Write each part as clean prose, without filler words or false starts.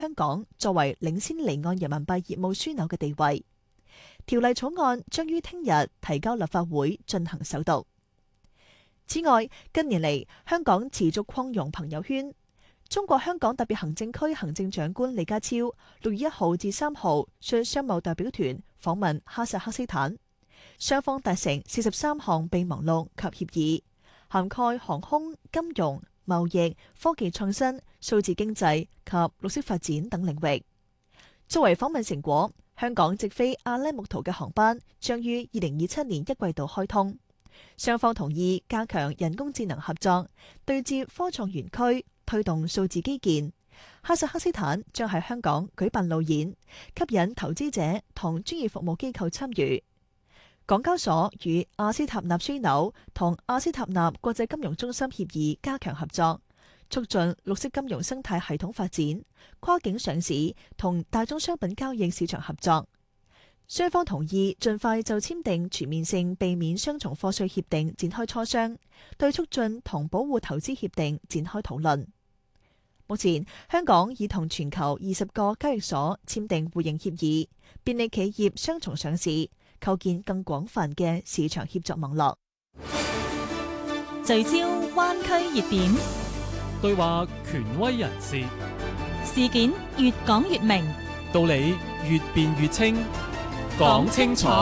香港作為領先離岸人民幣業務樞紐嘅地位。條例草案將於聽日提交立法會進行首讀。此外，近年嚟香港持續擴容朋友圈。中國香港特別行政區行政長官李家超6月1號至3號率商務代表團訪問哈薩克斯坦，雙方達成43項備忘錄及協議，涵蓋航空、金融、貿易、科技創新、數字經濟及綠色發展等領域。作為訪問成果，香港直飛阿拉木圖嘅航班將於2027年1季度開通。雙方同意加強人工智能合作，對接科創園區，推動數字基建。哈薩克斯坦將喺香港舉辦路演，吸引投資者同專業服務機構參與。港交所與阿斯塔納樞紐同阿斯塔納國際金融中心協議加強合作，促進綠色金融生態系統發展、跨境上市同大宗商品交易市場合作。雙方同意盡快就簽訂全面性避免雙重課稅協定展開磋商，對促進同保護投資協定展開討論。目前，香港已同全球20個交易所簽訂互認協議，便利企業雙重上市，構建更廣泛嘅市場協作網絡。 聚焦灣區熱點， 對話權威人士， 事件越講越明， 道理越辯越清。講清楚。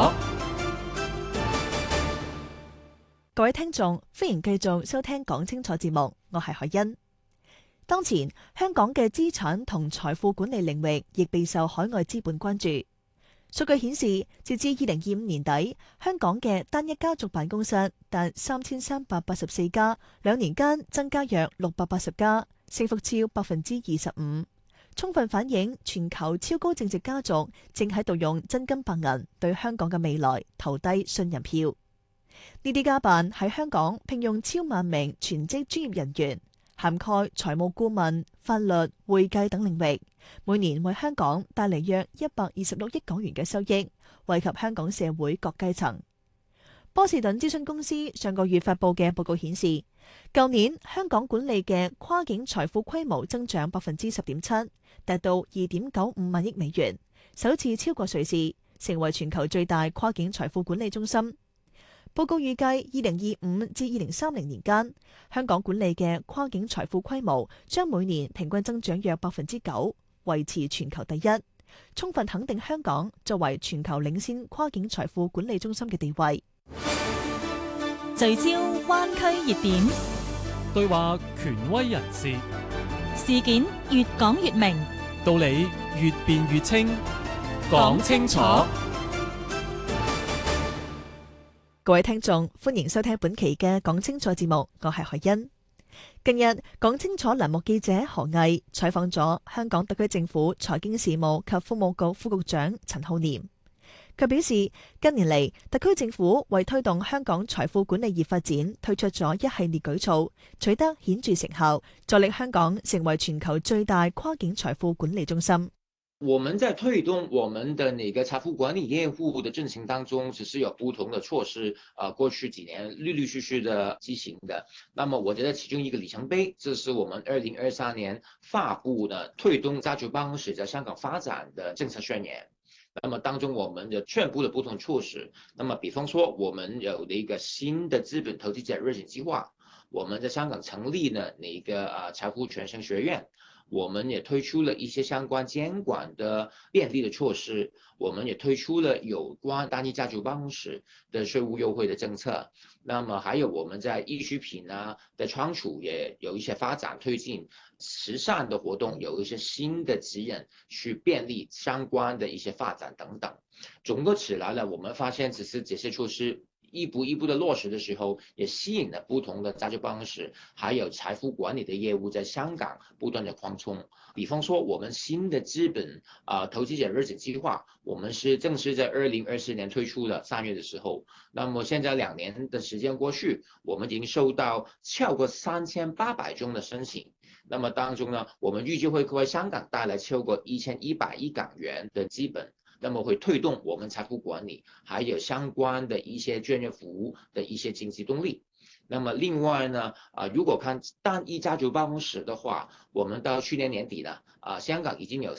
各位聽眾，歡迎繼續收聽講清楚節目，我係海欣。當前香港嘅資產同財富管理領域亦備受海外資本關注。數據顯示，截至2025年底，香港嘅單一家族辦公室達3384家，2年間增加約680家，升幅超25%，充分反映全球超高淨值家族正喺度用真金白銀對香港嘅未來投低信任票。呢啲家辦喺香港聘用超萬名全職專業人員，涵蓋財務顧問、法律、會計等領域，每年為香港帶嚟約126億港元嘅收益，惠及香港社會各階層。波士頓諮詢公司上個月發佈嘅報告顯示，舊年香港管理嘅跨境財富規模增長10.7%，達到2.95萬億美元，首次超過瑞士，成為全球最大跨境財富管理中心。報告預計2025至2030年間，香港管理嘅跨境財富規模將每年平均增長約9%，維持全球第一，充分肯定香港作為全球領先跨境財富管理中心嘅地位。 聚焦灣區熱點， 對話權威人士， 事件越講越明， 道理越辯越清。講清楚。 各位聽眾，歡迎收聽本期嘅講清楚節目，我係海欣。近日，講清楚欄目記者何毅採訪咗香港特區政府財經事務及庫務局副局長陳浩濂。佢表示，近年嚟，特區政府為推動香港財富管理業發展，推出咗一系列舉措，取得顯著成效，助力香港成為全球最大跨境財富管理中心。 我們在推動我們的那個財富管理業務的進行當中，只是有不同的措施，過去幾年陸陸續續的進行的。那麼我覺得其中一個里程碑，這是我們2023年發布的推動家族辦公室在香港發展的政策宣言。那麼當中我們就宣布了不同措施，那麼比方說我們有了一個新的資本投資者熱情計劃，我們在香港成立了那個財富傳承學院。我們也推出了一些相關監管的便利的措施，我們也推出了有關單一家族辦公室的稅務優惠的政策。那麼還有我們在易需品的倉儲也有一些發展推進，慈善的活動有一些新的指引去便利相關的一些發展等等。總括起來呢，我們發現只是這些措施一步一步的落實的時候，也吸引了不同的家族辦公室，還有財富管理的業務在香港不斷的擴充。比方說，我們新的資本投資者熱情計劃，我們是正式在2024年推出的3月的時候。那麼現在2年的時間過去，我們已經收到超過3800宗的申請。那麼當中呢，我們預計會為香港帶來超過1100億港元的資本。那麼會推動我們財富管理，還有相關的一些專業服務的一些經濟動力。 那么另外呢，如果看单一家族办公室的话，我们到去年年底呢，香港已经有